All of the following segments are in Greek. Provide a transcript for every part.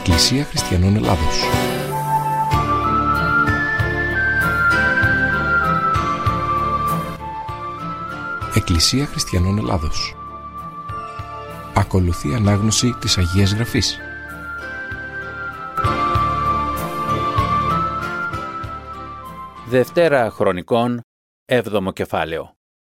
Εκκλησία Χριστιανών Ελλάδος. Εκκλησία Χριστιανών Ελλάδος. Ακολουθεί ανάγνωση της Αγίας Γραφής. Δευτέρα Χρονικών, 7ο κεφάλαιο.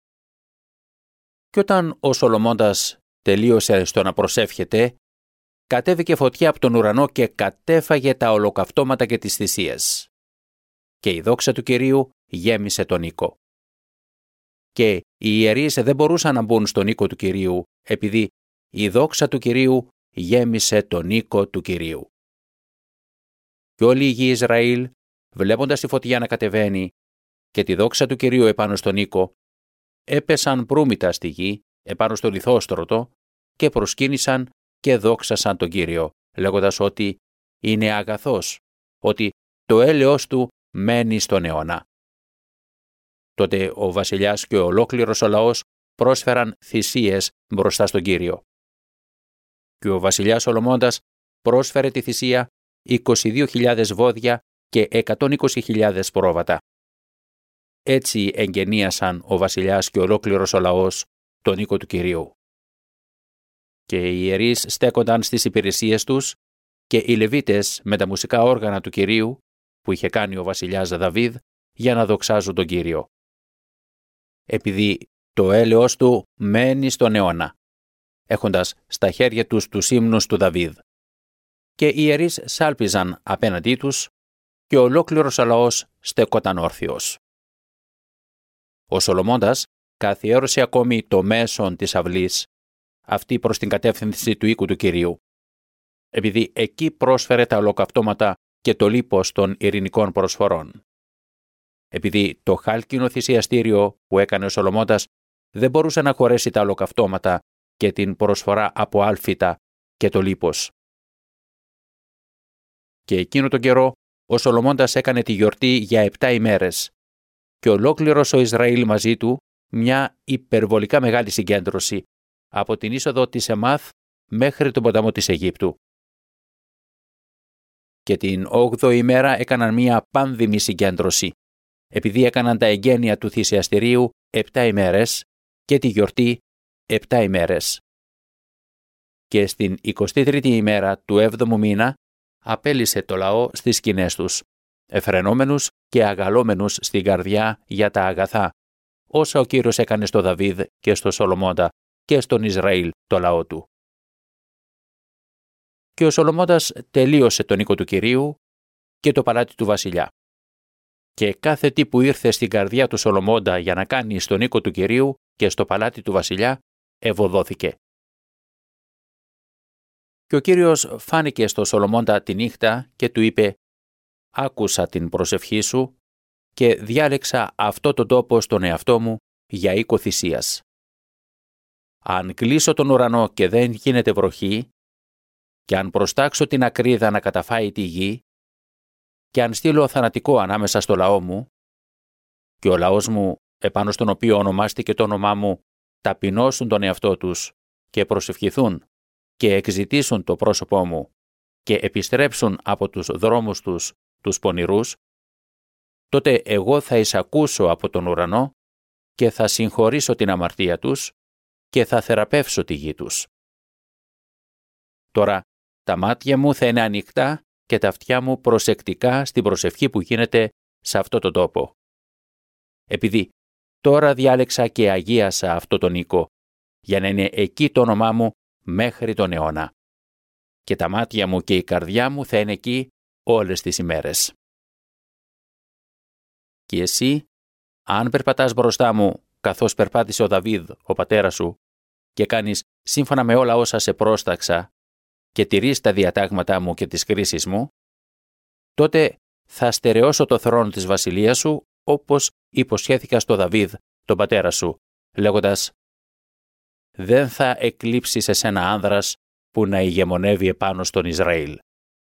Κι όταν ο Σολομώντας τελείωσε στο να προσεύχεται, κατέβηκε φωτιά από τον ουρανό και κατέφαγε τα ολοκαυτώματα και τις θυσίες. Και η δόξα του Κυρίου γέμισε τον οίκο. Και οι ιερείς δεν μπορούσαν να μπουν στον οίκο του Κυρίου, επειδή η δόξα του Κυρίου γέμισε τον οίκο του Κυρίου. Και όλοι οι γη Ισραήλ, βλέποντας τη φωτιά να κατεβαίνει και τη δόξα του Κυρίου επάνω στον οίκο, έπεσαν προύμητα στη γη, επάνω στο λιθόστρωτο, και προσκύνησαν και δόξασαν τον Κύριο, λέγοντας ότι είναι αγαθός, ότι το έλεος του μένει στον αιώνα. Τότε ο βασιλιάς και ολόκληρος ο λαός πρόσφεραν θυσίες μπροστά στον Κύριο. Και ο βασιλιάς Σολομώντας πρόσφερε τη θυσία 22.000 βόδια και 120.000 πρόβατα. Έτσι εγγενίασαν ο βασιλιάς και ολόκληρος ο λαός τον οίκο του Κυρίου. Και οι ιερείς στέκονταν στις υπηρεσίες τους και οι Λεβίτες με τα μουσικά όργανα του Κυρίου που είχε κάνει ο βασιλιάς Δαβίδ για να δοξάζουν τον Κύριο. Επειδή το έλεος του μένει στον αιώνα, έχοντας στα χέρια τους ύμνους του Δαβίδ. Και οι ιερείς σάλπιζαν απέναντί τους και ολόκληρος ο λαός στεκόταν όρθιος. Ο Σολομώντας καθιέρωσε ακόμη το μέσον της αυλής, αυτή προς την κατεύθυνση του οίκου του Κυρίου, επειδή εκεί πρόσφερε τα ολοκαυτώματα και το λίπος των ειρηνικών προσφορών. Επειδή το χάλκινο θυσιαστήριο που έκανε ο Σολομώντας δεν μπορούσε να χωρέσει τα ολοκαυτώματα και την προσφορά από άλφητα και το λίπος. Και εκείνο τον καιρό ο Σολομώντας έκανε τη γιορτή για 7 ημέρες και ολόκληρος ο Ισραήλ μαζί του μια υπερβολικά μεγάλη συγκέντρωση από την είσοδο της Εμάθ μέχρι τον ποταμό της Αιγύπτου. Και την 8η ημέρα έκαναν μια πάνδημη συγκέντρωση, επειδή έκαναν τα εγγένεια του θυσιαστηρίου 7 ημέρες και τη γιορτή 7 ημέρες. Και στην 23η ημέρα του 7ου μήνα απέλυσε το λαό στις σκηνές τους, εφρενόμενους και αγαλόμενους στην καρδιά για τα αγαθά, όσα ο Κύριος έκανε στο Δαβίδ και στο Σολομώντα και στον Ισραήλ το λαό του. Και ο Σολομώντας τελείωσε τον οίκο του Κυρίου και το παλάτι του βασιλιά. Και κάθε τι που ήρθε στην καρδιά του Σολομώντα για να κάνει στον οίκο του Κυρίου και στο παλάτι του βασιλιά, ευωδόθηκε. Και ο Κύριος φάνηκε στο Σολομώντα τη νύχτα και του είπε: «Άκουσα την προσευχή σου και διάλεξα αυτό τον τόπο στον εαυτό μου για οίκο θυσίας. Αν κλείσω τον ουρανό και δεν γίνεται βροχή, και αν προστάξω την ακρίδα να καταφάει τη γη, και αν στείλω θανατικό ανάμεσα στο λαό μου, και ο λαός μου, επάνω στον οποίο ονομάστηκε το όνομά μου, ταπεινώσουν τον εαυτό τους και προσευχηθούν και εξητήσουν το πρόσωπό μου και επιστρέψουν από τους δρόμους τους τους πονηρούς, τότε εγώ θα εισακούσω από τον ουρανό και θα συγχωρήσω την αμαρτία τους και θα θεραπεύσω τη γη τους. Τώρα τα μάτια μου θα είναι ανοιχτά και τα αυτιά μου προσεκτικά στην προσευχή που γίνεται σε αυτό τον τόπο. Επειδή τώρα διάλεξα και αγίασα αυτό τον οίκο, για να είναι εκεί το όνομά μου μέχρι τον αιώνα. Και τα μάτια μου και η καρδιά μου θα είναι εκεί όλες τις ημέρες. Και εσύ, αν περπατάς μπροστά μου, καθώς περπάτησε ο Δαβίδ, ο πατέρας σου, και κάνεις σύμφωνα με όλα όσα σε πρόσταξα, και τηρείς τα διατάγματά μου και τις κρίσεις μου, τότε θα στερεώσω το θρόνο της βασιλείας σου, όπως υποσχέθηκα στο Δαβίδ, τον πατέρα σου, λέγοντας: «Δεν θα εκλείψεις εσένα άνδρας που να ηγεμονεύει επάνω στον Ισραήλ».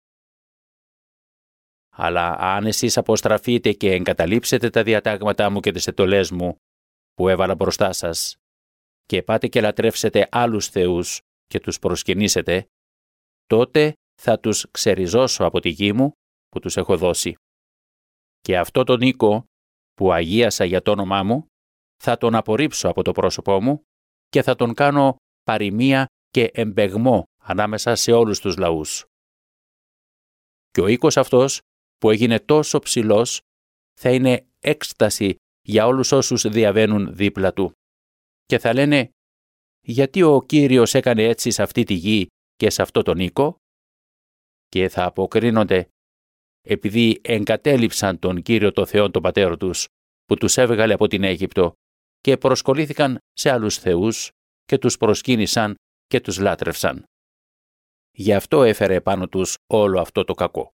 Αλλά αν εσείς αποστραφείτε και εγκαταλείψετε τα διατάγματά μου και τις εντολές μου που έβαλα μπροστά σας και πάτε και λατρεύσετε άλλους θεούς και τους προσκυνήσετε, τότε θα τους ξεριζώσω από τη γη μου που τους έχω δώσει. Και αυτό τον οίκο που αγίασα για το όνομά μου, θα τον απορρίψω από το πρόσωπό μου και θα τον κάνω παροιμία και εμπεγμό ανάμεσα σε όλους τους λαούς. Και ο οίκος αυτός που έγινε τόσο ψηλός θα είναι έκσταση για όλους όσους διαβαίνουν δίπλα του. Και θα λένε, γιατί ο Κύριος έκανε έτσι σε αυτή τη γη και σε αυτό τον οίκο? Και θα αποκρίνονται, επειδή εγκατέλειψαν τον Κύριο το Θεό τον πατέρα τους, που τους έβγαλε από την Αίγυπτο και προσκολήθηκαν σε άλλους θεούς και τους προσκύνησαν και τους λάτρευσαν. Γι' αυτό έφερε πάνω τους όλο αυτό το κακό.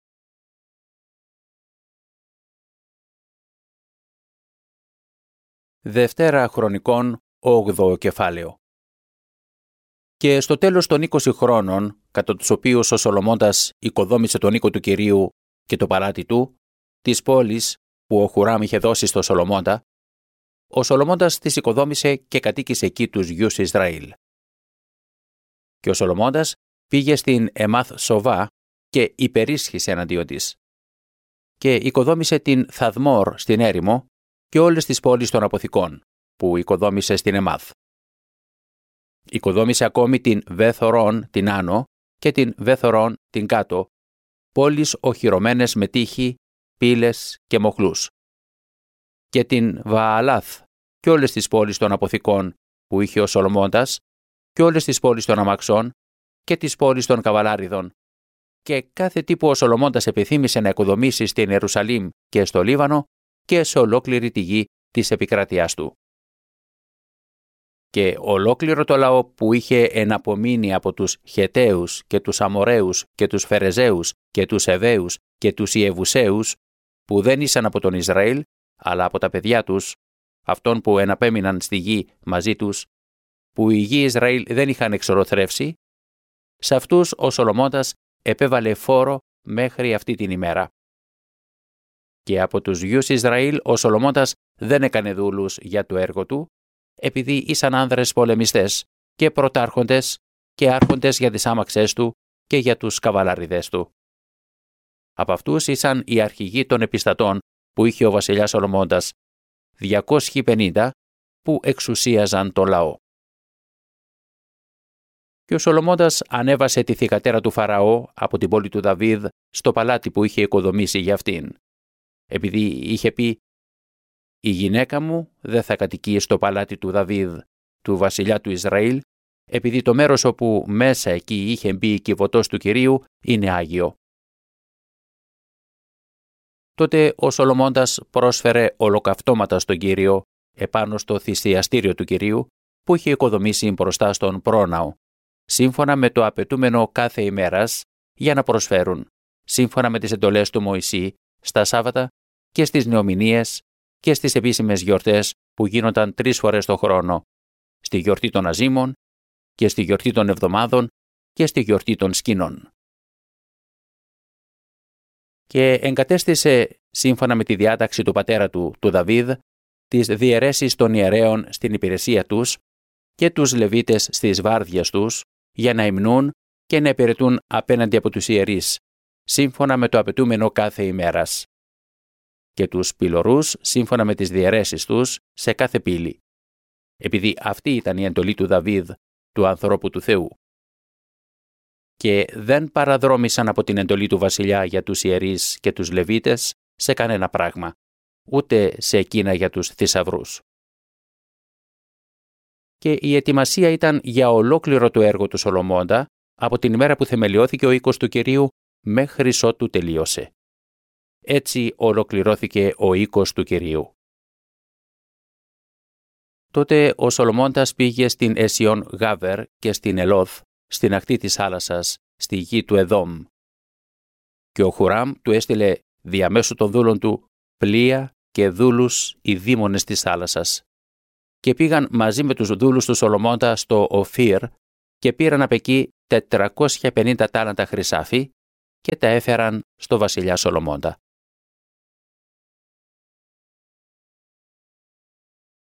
Δευτέρα Χρονικών, 8ο κεφάλαιο. Και στο τέλος των 20 χρόνων, κατά τους οποίους ο Σολομώντας οικοδόμησε τον οίκο του Κυρίου και το παλάτι του, της πόλης που ο Χουράμ είχε δώσει στο Σολομώντα, ο Σολομώντας τις οικοδόμησε και κατοίκησε εκεί τους γιους Ισραήλ. Και ο Σολομώντας πήγε στην Εμάθ Σοβά και υπερίσχυσε εναντίον της. Και οικοδόμησε την Θαδμόρ στην έρημο και όλες τις πόλεις των αποθηκών, που οικοδόμησε στην Εμάθ. Οικοδόμησε ακόμη την Βέθορον την άνω και την Βέθορον την κάτω, πόλεις οχυρωμένες με τείχη, πύλες και μοχλούς. Και την Βααλάθ και όλες τις πόλεις των αποθηκών που είχε ο Σολομώντας και όλες τις πόλεις των αμαξών και τις πόλεις των καβαλάριδων. Και κάθε τι που ο Σολομώντας επιθύμησε να οικοδομήσει στην Ιερουσαλήμ και στο Λίβανο και σε ολόκληρη τη γη της επικράτειάς του. Και ολόκληρο το λαό που είχε εναπομείνει από τους Χεταίους και τους Αμοραίους και τους Φερεζαίους και τους Εβαίους και τους Ιεβουσαίους, που δεν ήσαν από τον Ισραήλ, αλλά από τα παιδιά τους, αυτών που εναπέμειναν στη γη μαζί τους, που οι γη Ισραήλ δεν είχαν εξολοθρεύσει, σε αυτούς ο Σολομώντας επέβαλε φόρο μέχρι αυτή την ημέρα. Και από τους γιους Ισραήλ ο Σολομώντας δεν έκανε δούλους για το έργο του, επειδή ήσαν άνδρες πολεμιστές και πρωτάρχοντες και άρχοντες για τις άμαξές του και για τους καβαλάριδες του. Από αυτούς ήσαν οι αρχηγοί των επιστατών που είχε ο βασιλιάς Σολομώντας, 250 που εξουσίαζαν το λαό. Και ο Σολομώντας ανέβασε τη θυγατέρα του Φαραώ από την πόλη του Δαβίδ στο παλάτι που είχε οικοδομήσει για αυτήν, επειδή είχε πει «Η γυναίκα μου δεν θα κατοικεί στο παλάτι του Δαβίδ, του βασιλιά του Ισραήλ, επειδή το μέρος όπου μέσα εκεί είχε μπει η κυβωτός του Κυρίου είναι άγιο». Τότε ο Σολομώντας πρόσφερε ολοκαυτώματα στον Κύριο επάνω στο θυσιαστήριο του Κυρίου που είχε οικοδομήσει μπροστά στον πρόναο, σύμφωνα με το απαιτούμενο κάθε ημέρας για να προσφέρουν, σύμφωνα με τις εντολές του Μωυσή, στα Σάββατα και στις νεομηνίες και στις επίσημες γιορτές που γίνονταν 3 φορές το χρόνο, στη γιορτή των Αζήμων και στη γιορτή των Εβδομάδων και στη γιορτή των Σκηνών. Και εγκατέστησε, σύμφωνα με τη διάταξη του πατέρα του Δαβίδ, τις διαιρέσεις των ιερέων στην υπηρεσία τους και τους Λεβίτες στις βάρδιες τους, για να υμνούν και να υπηρετούν απέναντι από τους ιερείς, σύμφωνα με το απαιτούμενο κάθε ημέρας. Και τους πυλωρούς, σύμφωνα με τις διαιρέσεις τους, σε κάθε πύλη, επειδή αυτή ήταν η εντολή του Δαβίδ, του ανθρώπου του Θεού. Και δεν παραδρόμησαν από την εντολή του βασιλιά για τους ιερείς και τους Λεβίτες σε κανένα πράγμα, ούτε σε εκείνα για τους θησαυρούς. Και η ετοιμασία ήταν για ολόκληρο το έργο του Σολομώντα από την ημέρα που θεμελιώθηκε ο οίκος του Κυρίου μέχρι ότου τελείωσε. Έτσι ολοκληρώθηκε ο οίκος του Κυρίου. Τότε ο Σολομώντας πήγε στην Εσιόν Γάβερ και στην Ελόθ, στην ακτή της θάλασσας, στη γη του Εδόμ. Και ο Χουράμ του έστειλε διαμέσου των δούλων του πλοία και δούλους οι δήμονες της θάλασσας. Και πήγαν μαζί με τους δούλους του Σολομώντα στο Οφίρ και πήραν απ' εκεί 450 τάλαντα χρυσάφι και τα έφεραν στο βασιλιά Σολομώντα.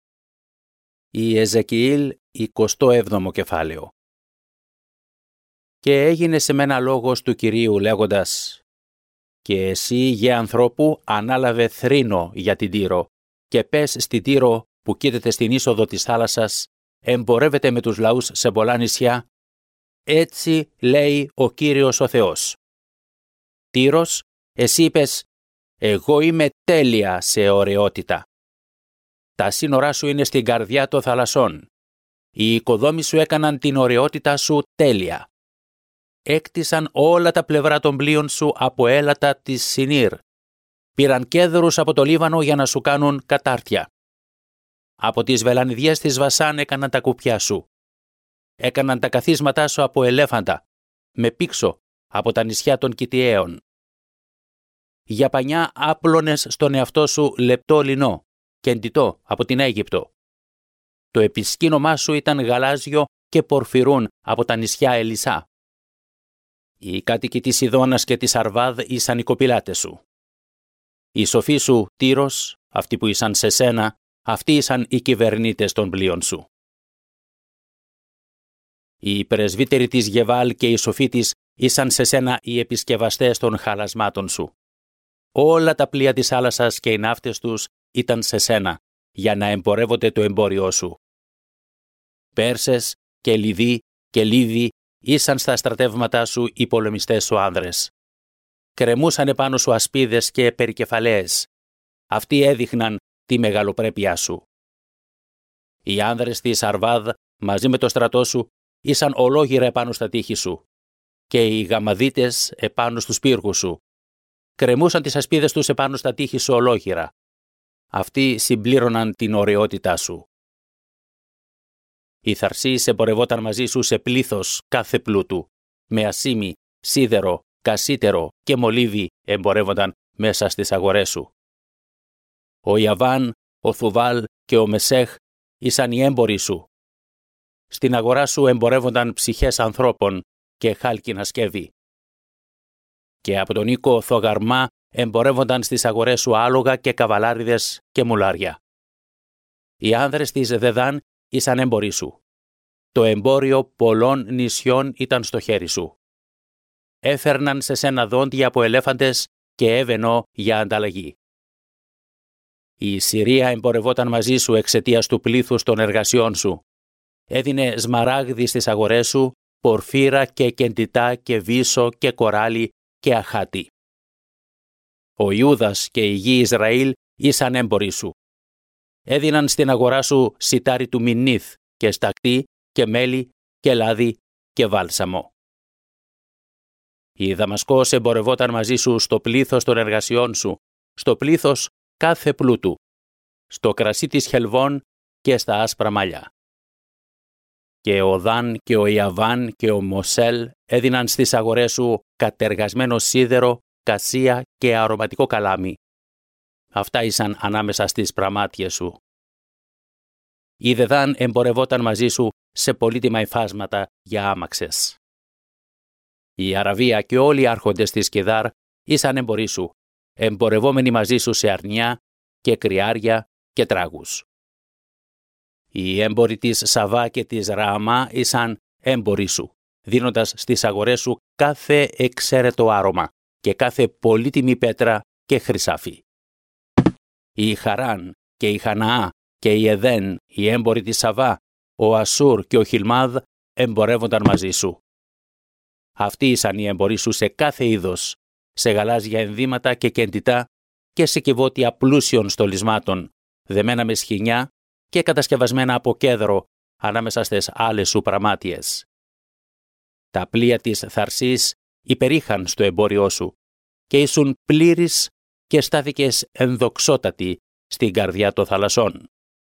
Η Εζεκιήλ 27ο κεφάλαιο. Και έγινε σε μένα λόγος του Κυρίου λέγοντας: «Και εσύ, γε ανθρώπου, ανάλαβε θρήνο για την Τύρο και πες στην Τύρο που κοίταται στην είσοδο της θάλασσας, εμπορεύεται με τους λαούς σε πολλά νησιά. Έτσι λέει ο Κύριος ο Θεός. Τύρος, εσύ είπες, εγώ είμαι τέλεια σε ωραιότητα. Τα σύνορά σου είναι στην καρδιά των θαλασσών. Οι οικοδόμοι σου έκαναν την ωραιότητά σου τέλεια. Έκτισαν όλα τα πλευρά των πλοίων σου από έλατα της Σινήρ. Πήραν κέδρους από το Λίβανο για να σου κάνουν κατάρτια. Από τις βελανιδιές της Βασάν έκαναν τα κουπιά σου. Έκαναν τα καθίσματά σου από ελέφαντα, με πήξο από τα νησιά των Κιτιαίων. Για πανιά άπλωνες στον εαυτό σου λεπτό λινό και εντιτό από την Αίγυπτο. Το επισκήνωμά σου ήταν γαλάζιο και πορφυρούν από τα νησιά Ελισά. Οι κάτοικοι της Ιδώνας και της Αρβάδ ήσαν οι κοπηλάτες σου. Οι σοφοί σου, Τύρος, αυτοί που ήσαν σε σένα, αυτοί ήσαν οι κυβερνήτες των πλοίων σου. Οι πρεσβύτεροι της Γεβάλ και οι σοφοί της ήσαν σε σένα οι επισκευαστές των χαλασμάτων σου. Όλα τα πλοία της θάλασσας και οι ναύτες τους ήταν σε σένα, για να εμπορεύονται το εμπόριό σου. Πέρσες και Λιδοί και Λίβοι ήσαν στα στρατεύματά σου οι πολεμιστές σου άνδρες. Κρεμούσαν επάνω σου ασπίδες και περικεφαλαίες. Αυτοί έδειχναν τη μεγαλοπρέπειά σου. Οι άνδρες της Αρβάδ μαζί με το στρατό σου ήσαν ολόγυρα επάνω στα τείχη σου και οι γαμαδίτες επάνω στους πύργους σου. Κρεμούσαν τις ασπίδες τους επάνω στα τείχη σου ολόγυρα. Αυτοί συμπλήρωναν την ωραιότητά σου. Η Θαρσής εμπορευόταν μαζί σου σε πλήθος κάθε πλούτου. Με ασίμι, σίδερο, κασίτερο και μολύβι εμπορεύονταν μέσα στις αγορές σου. Ο Ιαβάν, ο Θουβάλ και ο Μεσέχ ήσαν οι έμποροι σου. Στην αγορά σου εμπορεύονταν ψυχές ανθρώπων και χάλκινα σκεύη. Και από τον οίκο Θογαρμά εμπορεύονταν στις αγορές σου άλογα και καβαλάριδες και μουλάρια. Οι άνδρες της Δεδάν ήσαν έμποροι σου. Το εμπόριο πολλών νησιών ήταν στο χέρι σου. Έφερναν σε σένα δόντια από ελέφαντες και έβαινο για ανταλλαγή. Η Συρία εμπορευόταν μαζί σου εξαιτίας του πλήθους των εργασιών σου. Έδινε σμαράγδι στις αγορές σου, πορφύρα και κεντητά και βύσσο και κοράλι και αχάτι. Ο Ιούδας και η γη Ισραήλ ήσαν έμποροι σου. Έδιναν στην αγορά σου σιτάρι του Μινίθ και στακτή και μέλι και λάδι και βάλσαμο. Η Δαμασκός εμπορευόταν μαζί σου στο πλήθος των εργασιών σου, στο πλήθος κάθε πλούτου, στο κρασί της Χελβών και στα άσπρα μαλλιά. Και ο Δάν και ο Ιαβάν και ο Μοσέλ έδιναν στις αγορές σου κατεργασμένο σίδερο, κασία και αρωματικό καλάμι. Αυτά ήσαν ανάμεσα στις πραμάτιες σου. Η Δεδάν εμπορευόταν μαζί σου σε πολύτιμα υφάσματα για άμαξες. Η Αραβία και όλοι οι άρχοντες της Κεδάρ ήσαν έμποροι σου, εμπορευόμενοι μαζί σου σε αρνιά και κρυάρια και τράγους. Οι έμποροι της Σαβά και της Ρααμά ήσαν έμποροι σου, δίνοντας στις αγορές σου κάθε εξαίρετο άρωμα και κάθε πολύτιμη πέτρα και χρυσάφι. Η Χαράν και η Χαναά και η Εδέν, οι έμποροι της Σαβά, ο Ασούρ και ο Χιλμάδ εμπορεύονταν μαζί σου. Αυτοί ήσαν οι έμποροι σου σε κάθε είδος, σε γαλάζια ενδύματα και κεντητά και σε κυβότια πλούσιων στολισμάτων, δεμένα με σχοινιά και κατασκευασμένα από κέδρο ανάμεσα στις άλλες σου πραμάτιες. Τα πλοία της Θαρσής υπερήχαν στο εμπόριό σου και ήσουν πλήρης και στάθηκες ενδοξότατη στην καρδιά των θαλασσών.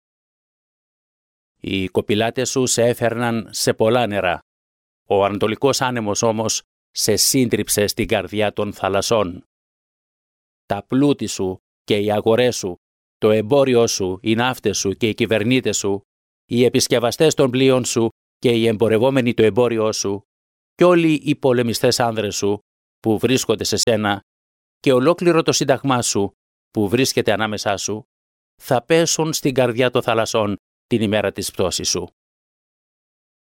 Οι κοπηλάτες σου σε έφερναν σε πολλά νερά. Ο ανατολικός άνεμος όμως σε σύντριψε στην καρδιά των θαλασσών. Τα πλούτη σου και οι αγορές σου, το εμπόριό σου, οι ναύτες σου και οι κυβερνήτες σου, οι επισκευαστές των πλοίων σου και οι εμπορευόμενοι το εμπόριό σου και όλοι οι πολεμιστές άνδρες σου που βρίσκονται σε σένα και ολόκληρο το σύνταγμά σου που βρίσκεται ανάμεσά σου, θα πέσουν στην καρδιά των θαλασσών την ημέρα της πτώσης σου.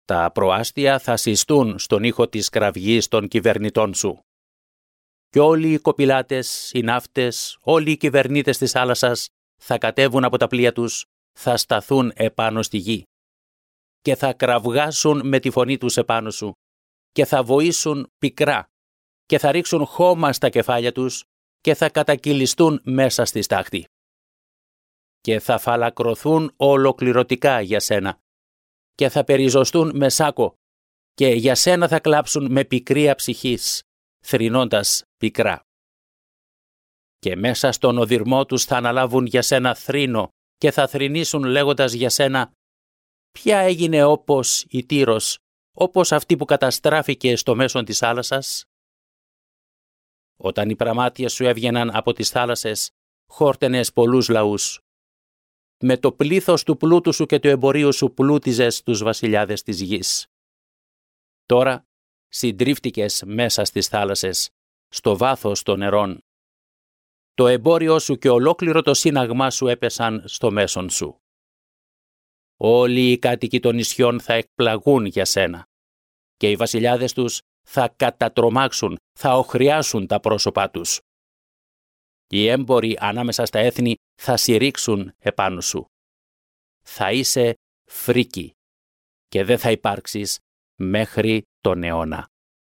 Τα προάστια θα συστούν στον ήχο της κραυγής των κυβερνητών σου. Κι όλοι οι κοπηλάτες, οι ναύτες, όλοι οι κυβερνήτες της θάλασσας θα κατέβουν από τα πλοία τους, θα σταθούν επάνω στη γη και θα κραυγάσουν με τη φωνή τους επάνω σου και θα βοήσουν πικρά και θα ρίξουν χώμα στα κεφάλια τους και θα κατακυλιστούν μέσα στη στάχτη. Και θα φαλακρωθούν ολοκληρωτικά για σένα και θα περιζωστούν με σάκο και για σένα θα κλάψουν με πικρία ψυχής, θρηνώντας πικρά. Και μέσα στον οδυρμό τους θα αναλάβουν για σένα θρήνο και θα θρηνήσουν λέγοντας για σένα «Ποια έγινε όπως η Τύρος, όπως αυτή που καταστράφηκε στο μέσον της θάλασσας?» Όταν οι πραμάτια σου έβγαιναν από τις θάλασσες, χόρτενες πολλούς λαούς. Με το πλήθος του πλούτου σου και του εμπορίου σου πλούτιζες τους βασιλιάδες της γης. Τώρα συντρίφτηκες μέσα στις θάλασσες, στο βάθος των νερών. Το εμπόριό σου και ολόκληρο το σύναγμά σου έπεσαν στο μέσον σου. Όλοι οι κάτοικοι των νησιών θα εκπλαγούν για σένα και οι βασιλιάδες τους θα κατατρομάξουν, θα οχριάσουν τα πρόσωπά τους. Οι έμποροι ανάμεσα στα έθνη θα συρρήξουν επάνω σου. Θα είσαι φρίκη και δεν θα υπάρξεις μέχρι τον αιώνα.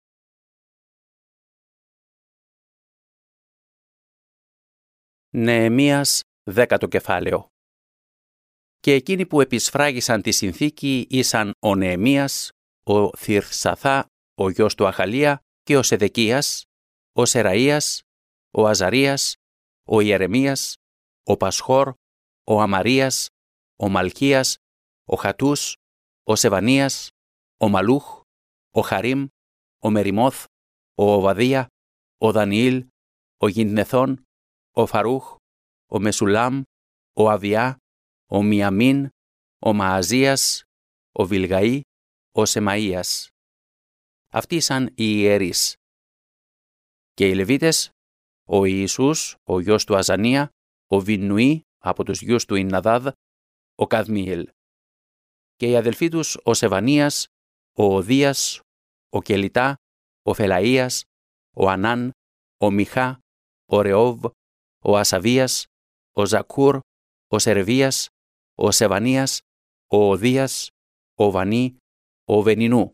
Νεεμίας 10ο κεφάλαιο. Και εκείνοι που επισφράγισαν τη συνθήκη ήσαν ο Νεεμίας, ο Θυρσαθά, ο γιος του Αχαλία και ο Σεδεκίας, ο Σεραΐας, ο Αζαρίας, ο Ιερεμίας, ο Πασχόρ, ο Αμαρίας, ο Μαλκίας, ο Χατούς, ο Σεβανίας, ο Μαλούχ, ο Χαρίμ, ο Μεριμόθ, ο Οβαδία, ο Δανιήλ, ο Γιννεθών, ο Φαρούχ, ο Μεσουλάμ, ο Αβιά, ο Μιαμίν, ο Μααζίας, ο Βιλγαή, ο Σεμαΐας. Αυτοί ήσαν οι ιερείς. Και οι Λεβίτες, ο Ιησούς, ο γιος του Αζανία, ο Βιννουή από τους γιους του Ινναδάδ, ο Καδμιήλ. Και οι αδελφοί τους ο Σεβανίας, ο Οδίας, ο Κελιτά, ο Φελαΐας, ο Ανάν, ο Μιχά, ο Ρεόβ, ο Ασαβίας, ο Ζακούρ, ο Σερβίας, ο Σεβανίας, ο Οδίας, ο Βανί, ο Βενινού.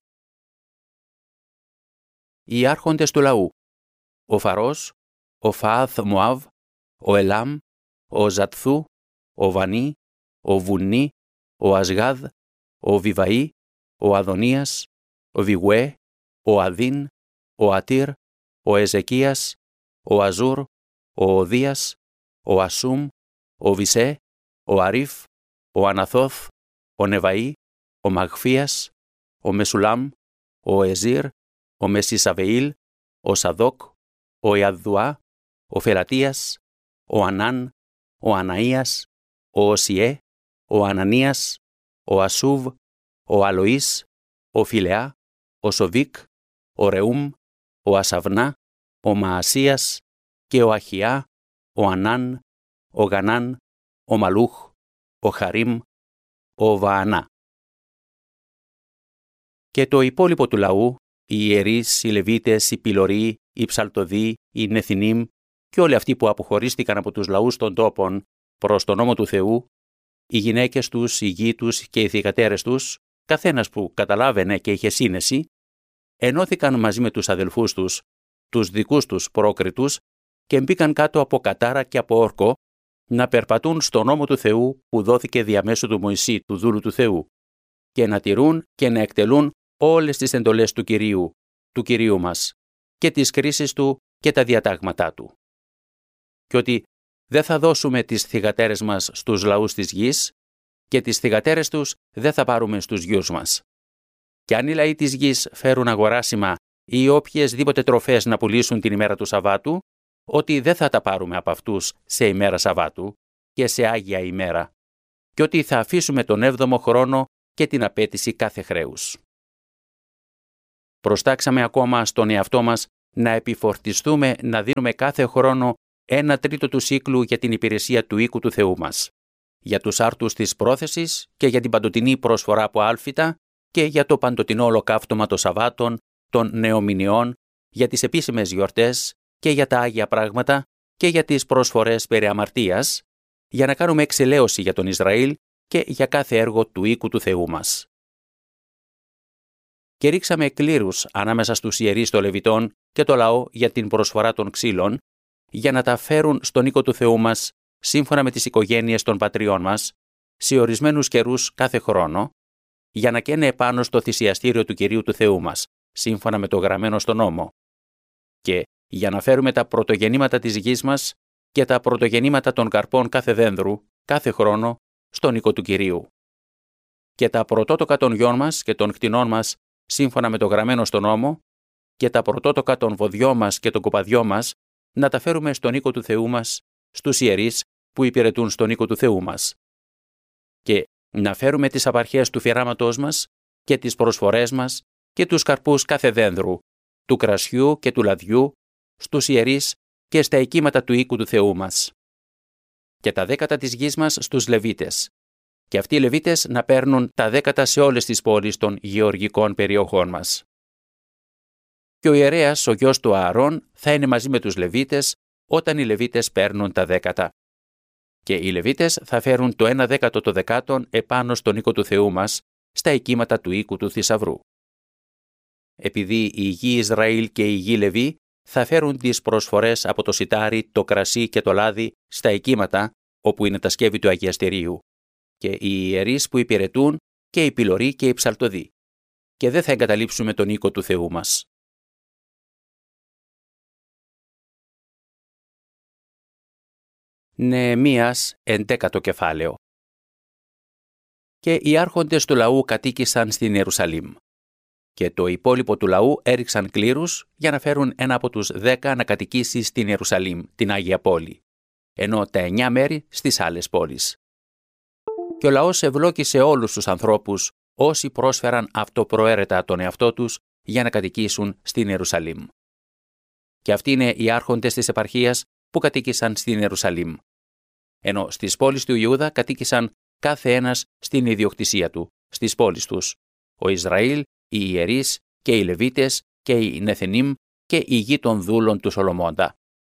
Οι άρχοντες του λαού, ο Φαρός, ο Φαάθ Μωάβ, ο Ελάμ, ο Ζατθού, ο Βανί, ο Βουνί, ο Ασγάδ, ο Βιβαή, ο Αδωνίας, ο Βιγουέ, ο Αδίν, ο Ατήρ, ο Εζεκίας, ο Αζούρ, ο Οδίας, ο Ασούμ, ο Βισέ, ο Αρίφ, ο Αναθώθ, ο Νεβαή, ο Μαγφίας, ο Μεσουλάμ, ο Εζήρ, ο Μεσισαβεήλ, ο Σαδόκ, ο Ιαδδουά, ο Φελατίας, ο Ανάν, ο Αναΐας, ο Οσιέ, ο Ανανίας, ο Ασούβ, ο Αλοΐς, ο Φιλεά, ο Σοβίκ, ο Ρεούμ, ο Ασαβνά, ο Μαασίας και ο Αχιά, ο Ανάν, ο Γανάν, ο Μαλούχ, ο Χαρίμ, ο Βαανά. Και το υπόλοιπο του λαού, οι ιερείς, οι Λεβίτες, οι Πιλωροί, οι Ψαλτοδοί, οι Νεθινίμ και όλοι αυτοί που αποχωρίστηκαν από τους λαούς των τόπων προς τον νόμο του Θεού, οι γυναίκες τους, οι γη τους και οι θυγατέρες τους, καθένας που καταλάβαινε και είχε σύνεση, ενώθηκαν μαζί με τους αδελφούς τους, τους δικούς τους πρόκριτους και μπήκαν κάτω από κατάρα και από όρκο να περπατούν στον νόμο του Θεού που δόθηκε διαμέσου του Μωυσή, του δούλου του Θεού, και να τηρούν και να εκτελούν όλες τις εντολές του Κυρίου μας και τις κρίσεις του και τα διατάγματά του. Και ότι δεν θα δώσουμε τις θυγατέρες μας στους λαούς της γης και τις θυγατέρες τους δεν θα πάρουμε στους γιους μας. Και αν οι λαοί της γης φέρουν αγοράσιμα ή οποιασδήποτε τροφές να πουλήσουν την ημέρα του Σαββάτου, ότι δεν θα τα πάρουμε από αυτούς σε ημέρα Σαββάτου και σε Άγια ημέρα, και ότι θα αφήσουμε τον 7ο χρόνο και την απέτηση κάθε χρέους. Προστάξαμε ακόμα στον εαυτό μας να επιφορτιστούμε να δίνουμε κάθε χρόνο 1/3 του σύκλου για την υπηρεσία του οίκου του Θεού μας, για τους άρτους της πρόθεσης και για την παντοτινή προσφορά από άλφητα και για το παντοτινό ολοκαύτωμα των Σαββάτων, των νεομηνιών, για τις επίσημες γιορτές και για τα Άγια Πράγματα και για τις προσφορές περί αμαρτίας, για να κάνουμε εξηλαίωση για τον Ισραήλ και για κάθε έργο του οίκου του Θεού μας. Και ρίξαμε κλήρους ανάμεσα στους ιερείς των Λεβιτών και το λαό για την προσφορά των ξύλων, για να τα φέρουν στον οίκο του Θεού μας, σύμφωνα με τις οικογένειες των πατριών μας, σε ορισμένους καιρούς κάθε χρόνο, για να καίνε επάνω στο θυσιαστήριο του Κυρίου του Θεού μας, σύμφωνα με το γραμμένο στον νόμο, και για να φέρουμε τα πρωτογεννήματα της γης μας και τα πρωτογεννήματα των καρπών κάθε δένδρου, κάθε χρόνο, στον οίκο του Κυρίου. Και τα πρωτότοκα των γιών μας και των κτηνών μας, σύμφωνα με το γραμμένο στον νόμο, και τα πρωτότοκα των βοδιών μας και των κοπαδιών μας, να τα φέρουμε στον οίκο του Θεού μας, στους ιερείς που υπηρετούν στον οίκο του Θεού μας. Και να φέρουμε τις απαρχές του φυράματός μας και τις προσφορές μας και τους καρπούς κάθε δένδρου, του κρασιού και του λαδιού, στους ιερείς και στα οικίματα του οίκου του Θεού μας. Και τα δέκατα της γης μας στους Λεβίτες. Και αυτοί οι Λεβίτες να παίρνουν τα δέκατα σε όλες τις πόλεις των γεωργικών περιοχών μας. Και ο ιερέας, ο γιος του Ααρών, θα είναι μαζί με τους Λεβίτες όταν οι Λεβίτες παίρνουν τα δέκατα. Και οι Λεβίτες θα φέρουν το 1/10 των δεκάτων επάνω στον οίκο του Θεού μας, στα οικίματα του οίκου του θησαυρού. Επειδή η γη Ισραήλ και η γη Λεβί θα φέρουν τις προσφορές από το σιτάρι, το κρασί και το λάδι στα οικίματα, όπου είναι τα σκεύη του αγιαστηρίου, και οι ιερείς που υπηρετούν και οι πυλωροί και οι ψαλτοδοί, και δεν θα εγκαταλείψουμε τον οίκο του Θεού μας. Νεεμίας 11ο κεφάλαιο. Και οι άρχοντες του λαού κατοίκησαν στην Ιερουσαλήμ. Και το υπόλοιπο του λαού έριξαν κλήρους για να φέρουν ένα από τους 10 να κατοικήσει στην Ιερουσαλήμ, την Άγια Πόλη, ενώ τα 9 μέρη στις άλλες πόλεις. Και ο λαός ευλόγησε όλους τους ανθρώπους όσοι πρόσφεραν αυτοπροαίρετα τον εαυτό τους για να κατοικήσουν στην Ιερουσαλήμ. Και αυτοί είναι οι άρχοντες της επαρχίας που κατοίκησαν στην Ιερουσαλήμ, ενώ στις πόλεις του Ιούδα κατοίκησαν κάθε ένας στην ιδιοκτησία του, στις πόλεις τους, ο Ισραήλ, οι ιερείς και οι Λεβίτες και οι Νεθενίμ και οι γη των δούλων του Σολομώντα.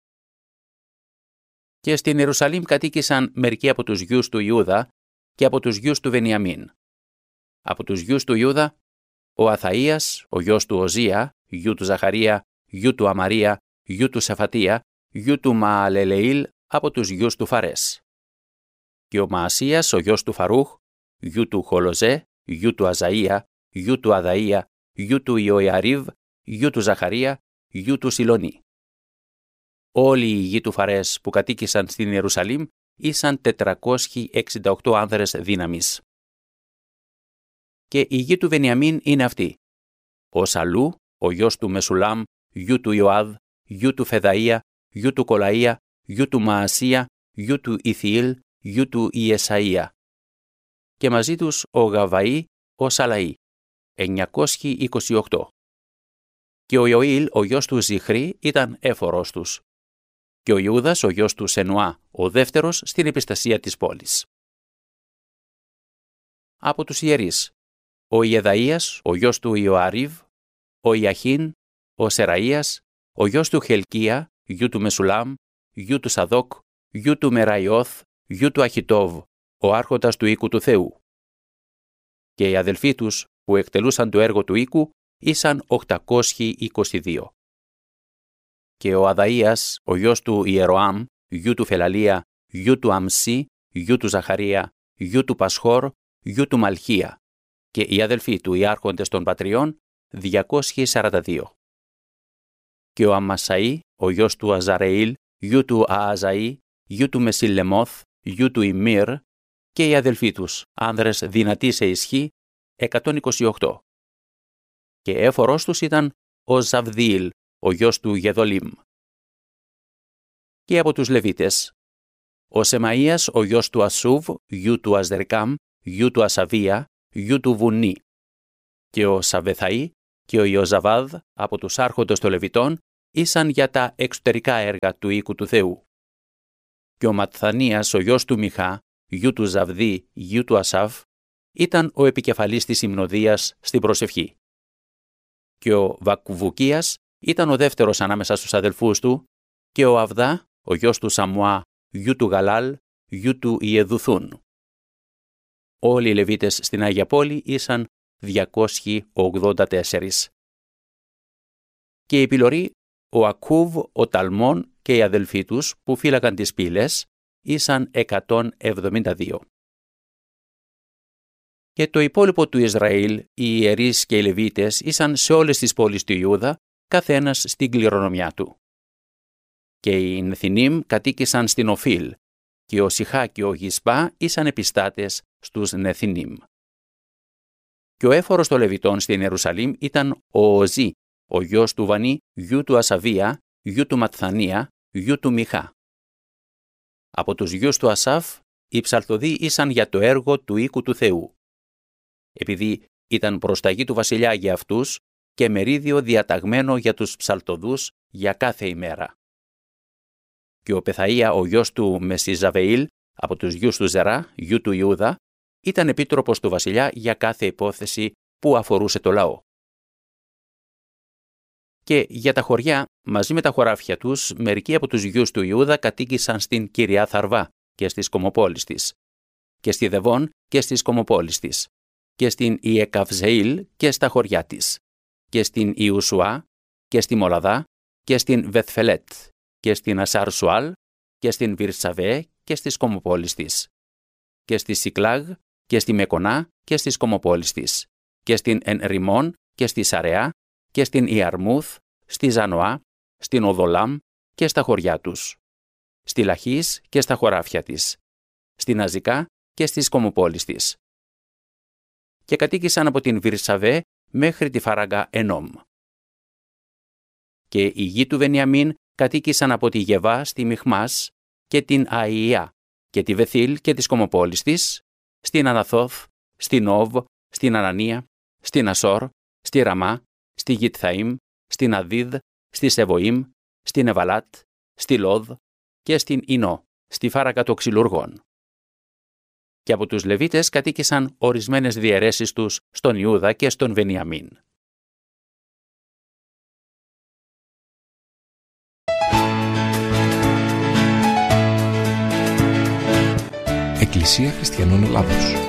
Και στην Ιερουσαλήμ κατοίκησαν μερικοί από τους γιους του Ιούδα και από τους γιους του Βενιαμίν. Από τους γιους του Ιούδα, ο Αθαΐας, ο γιος του Οζία, γιου του Ζαχαρία, γιου του Αμαρία, γιου του Σεφατία, γιου του Μααλελεήλ, από τους γιους του Φαρές. Και ο Μαασίας, ο γιος του Φαρούχ, γιου του Χολοζέ, γιου του Αζαΐα, γιου του Αδαΐα, γιου του Ιωιαρίβ, γιου του Ζαχαρία, γιου του Σιλονί. Όλοι οι γη του Φαρές που κατοίκησαν στην Ιερουσαλήμ ήσαν 468 άνδρες δύναμης. Και η γη του Βενιαμίν είναι αυτή: ο Σαλού, ο γιος του Μεσουλάμ, γιου του Ιωάδ, γιου του Φεδαΐα, γιου του Κολαΐα, γιου του Μαασία, γιου του Ιθιήλ, γιου του Ιεσαΐα. Και μαζί τους ο Γαβαΐ, ο Σαλαΐ, 928. Και ο Ιωήλ, ο γιος του Ζιχρή, ήταν έφορος τους. Και ο Ιούδας, ο γιος του Σενουά, ο δεύτερος στην επιστασία της πόλης. Από τους ιερείς, ο Ιεδαΐας, ο γιος του Ιωαρίβ, ο Ιαχίν, ο Σεραΐας, ο γιος του Χελκία, γιου του Μεσουλάμ, γιου του Σαδόκ, γιου του Μεραϊώθ, γιου του Αχιτόβ, ο άρχοντας του οίκου του Θεού. Και οι αδελφοί τους που εκτελούσαν το έργο του οίκου ήσαν 822. Και ο Αδαΐας, ο γιος του Ιεροάμ, γιου του Φελαλία, γιου του Αμσί, γιου του Ζαχαρία, γιου του Πασχόρ, γιου του Μαλχία, και οι αδελφοί του οι άρχοντες των πατριών 242. Και ο Αμασαΐ, ο γιος του Αζαρεήλ, γιου του Ααζαΐ, γιου του Μεσιλεμόθ, γιου του Ιμύρ, και οι αδελφοί τους, άνδρες δυνατοί σε ισχύ, 128. Και έφορος τους ήταν ο Ζαβδίηλ, ο γιος του Γεδολίμ. Και από τους Λεβίτες, ο Σεμαΐας, ο γιος του Ασούβ, γιου του Αζδερκάμ, γιου του Ασαβία, γιου του Βουνί. Και ο Σαβεθαΐ και ο Ιωζαβάδ, από τους άρχοντες των Λεβιτών, ήσαν για τα εξωτερικά έργα του οίκου του Θεού. Και ο Ματθανίας, ο γιος του Μιχά, γιου του Ζαβδί, γιου του Ασάβ, ήταν ο επικεφαλής της υμνοδίας στην προσευχή. Και ο Βακβουκίας ήταν ο δεύτερος ανάμεσα στους αδελφούς του και ο Αβδά, ο γιος του Σαμουά, γιου του Γαλάλ, γιου του Ιεδουθούν. Όλοι οι Λεβίτες στην Άγια Πόλη ήσαν 284. Και οι επιλοροί, ο Ακούβ, ο Ταλμών και οι αδελφοί τους που φύλακαν τις πύλες ήσαν 172. Και το υπόλοιπο του Ισραήλ, οι ιερείς και οι Λεβίτες ήσαν σε όλες τις πόλεις του Ιούδα, καθένας στην κληρονομιά του. Και οι Νεθινίμ κατοίκησαν στην Οφίλ, και ο Σιχά και ο Γισπά ήσαν επιστάτες στους Νεθινίμ. Και ο έφορος των Λεβιτών στην Ιερουσαλήμ ήταν ο Οζή, ο γιος του Βανί, γιου του Ασαβία, γιου του Ματθανία, γιου του Μιχά. Από τους γιους του Ασάφ, οι ψαλτοδοί ήσαν για το έργο του οίκου του Θεού. Επειδή ήταν προσταγή του βασιλιά για αυτούς και μερίδιο διαταγμένο για τους ψαλτοδούς για κάθε ημέρα. Και ο Πεθαΐα, ο γιος του Μεσιζαβεήλ, από τους γιους του Ζερά, γιου του Ιούδα, ήταν επίτροπος του βασιλιά για κάθε υπόθεση που αφορούσε το λαό. Και για τα χωριά, μαζί με τα χωράφια τους, μερικοί από τους γιους του Ιούδα κατοίκησαν στην Κυριά Θαρβά και στις κομοπόλεις της, και στη Δεβών και στις κομοπόλεις της, και στην Ιεκαυζεήλ και στα χωριά της, και στην Ιουσουά και στη Μολαδά και στην Βεθφελέτ και στην Ασάρ-Σουάλ και στην Βυρσαβέ και στις κομοπόλεις της, και στη Σικλάγ και στη Μεκονά και στις κομοπόλεις της, και στην Ενριμών και στη Σαρεά και στην Ιαρμούθ, στη Ζανοά, στην Οδολάμ και στα χωριά τους, στη Λαχής και στα χωράφια της, στην Αζικά και στις κομοπόλεις της. Και κατοίκησαν από την Βυρσαβέ μέχρι τη Φαράγκα Ενόμ. Και οι γη του Βενιαμίν κατοίκησαν από τη Γεβά στη Μιχμάς και την Αϊιά και τη Βεθήλ και τις κομοπόλεις της, στην Αναθόθ, στην Όβ, στην Ανανία, στην Ασόρ, στη Ραμά, στη Γιτθαΐμ, στην Αδίδ, στη Σεβοήμ, στην Εβαλάτ, στη Λόδ και στην Ινώ, στη Φάραγκα των Ξυλουργών. Και από τους Λεβίτες κατοίκησαν ορισμένες διαιρέσεις τους στον Ιούδα και στον Βενιαμίν. Εκκλησία Χριστιανών Ελλάδος.